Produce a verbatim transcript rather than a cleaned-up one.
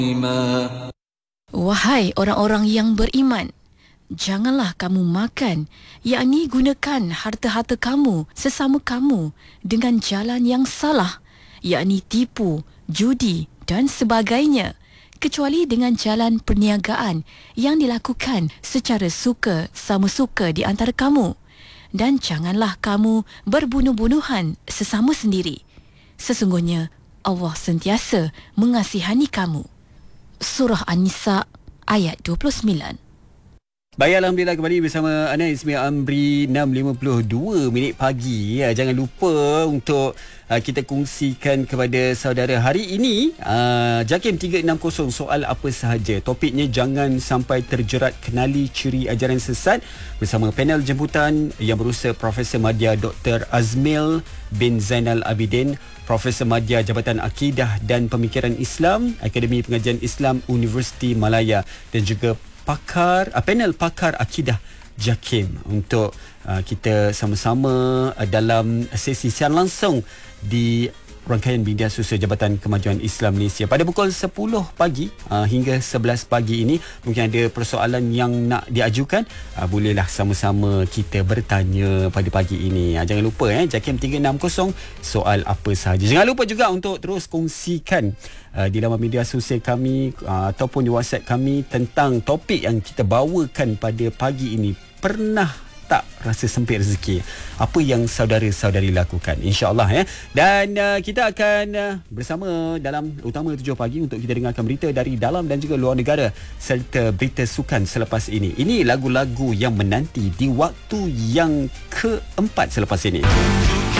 Wahai orang-orang yang beriman, janganlah kamu makan, yakni gunakan harta-harta kamu sesama kamu dengan jalan yang salah, yakni tipu, judi dan sebagainya, kecuali dengan jalan perniagaan yang dilakukan secara suka sama suka di antara kamu. Dan janganlah kamu berbunuh-bunuhan sesama sendiri. Sesungguhnya Allah sentiasa mengasihani kamu. Surah An-Nisa ayat dua puluh sembilan. Baik, Alhamdulillah kembali bersama Ana Ismail Amri enam lima puluh dua minit pagi. Ya, jangan lupa untuk uh, kita kongsikan kepada saudara hari ini uh, Jakim tiga enam kosong soal apa sahaja. Topiknya jangan sampai terjerat kenali ciri ajaran sesat bersama panel jemputan yang berusaha Profesor Madya Doktor Azmil bin Zainal Abidin, Profesor Madya Jabatan Akidah dan Pemikiran Islam, Akademi Pengajian Islam Universiti Malaya, dan juga pakar uh, panel pakar akidah Jakim untuk uh, kita sama-sama uh, dalam sesi siaran langsung di rangkaian media sosial Jabatan Kemajuan Islam Malaysia pada pukul sepuluh pagi uh, hingga sebelas pagi ini. Mungkin ada persoalan yang nak diajukan, uh, bolehlah sama-sama kita bertanya pada pagi ini. Uh, jangan lupa eh Jakim tiga enam kosong soal apa sahaja. Jangan lupa juga untuk terus kongsikan uh, di laman media sosial kami uh, ataupun di WhatsApp kami tentang topik yang kita bawakan pada pagi ini. Pernah tak rasa sempit rezeki? Apa yang saudara-saudari lakukan? InsyaAllah ya. Dan uh, kita akan uh, bersama dalam Utama tujuh pagi untuk kita dengarkan berita dari dalam dan juga luar negara serta berita sukan selepas ini. Ini lagu-lagu yang menanti di waktu yang keempat selepas ini.